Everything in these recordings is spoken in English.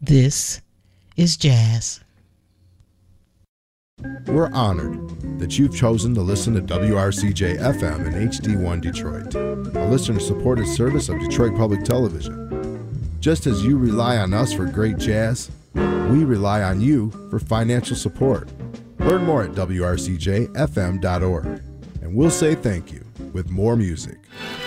This is jazz. We're honored that you've chosen to listen to WRCJ FM in HD1 Detroit, a listener-supported service of Detroit Public Television. Just as you rely on us for great jazz, we rely on you for financial support. Learn more at WRCJFM.org, and we'll say thank you with more music.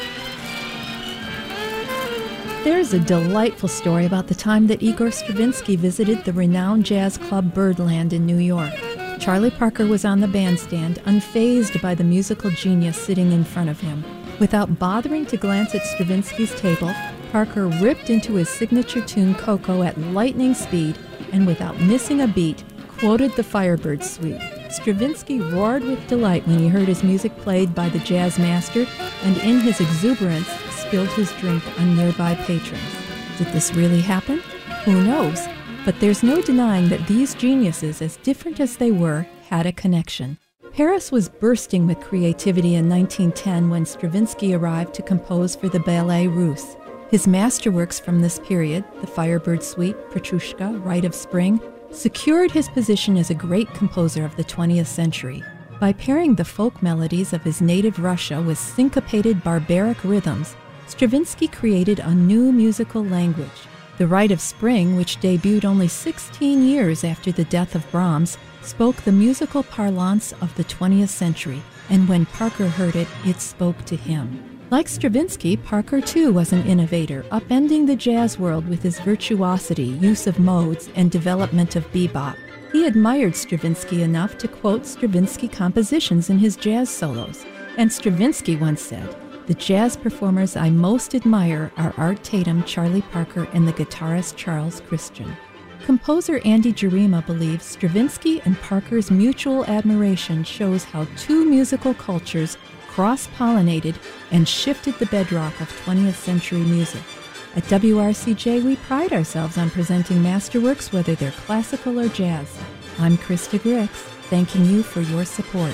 There's a delightful story about the time that Igor Stravinsky visited the renowned jazz club Birdland in New York. Charlie Parker was on the bandstand, unfazed by the musical genius sitting in front of him. Without bothering to glance at Stravinsky's table, Parker ripped into his signature tune Coco at lightning speed and without missing a beat, quoted the Firebird Suite. Stravinsky roared with delight when he heard his music played by the jazz master, and in his exuberance, spilled his drink on nearby patrons. Did this really happen? Who knows? But there's no denying that these geniuses, as different as they were, had a connection. Paris was bursting with creativity in 1910 when Stravinsky arrived to compose for the Ballet Russe. His masterworks from this period, the Firebird Suite, Petrushka, Rite of Spring, secured his position as a great composer of the 20th century. By pairing the folk melodies of his native Russia with syncopated barbaric rhythms, Stravinsky created a new musical language. The Rite of Spring, which debuted only 16 years after the death of Brahms, spoke the musical parlance of the 20th century, and when Parker heard it, it spoke to him. Like Stravinsky, Parker too was an innovator, upending the jazz world with his virtuosity, use of modes, and development of bebop. He admired Stravinsky enough to quote Stravinsky compositions in his jazz solos, and Stravinsky once said, "The jazz performers I most admire are Art Tatum, Charlie Parker, and the guitarist Charles Christian." Composer Andy Jarima believes Stravinsky and Parker's mutual admiration shows how two musical cultures cross-pollinated and shifted the bedrock of 20th century music. At WRCJ, we pride ourselves on presenting masterworks, whether they're classical or jazz. I'm Krista Grix, thanking you for your support.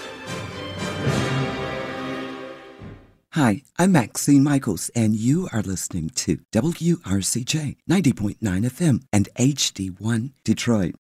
Hi, I'm Maxine Michaels, and you are listening to WRCJ 90.9 FM and HD1 Detroit.